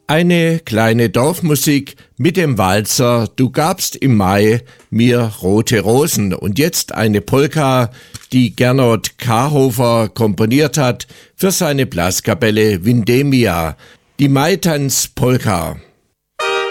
Eine kleine Dorfmusik mit dem Walzer Du gabst im Mai mir rote Rosen. Und jetzt eine Polka, die Gernot Kahofer komponiert hat für seine Blaskapelle Vindemia, die Maitanz-Polka.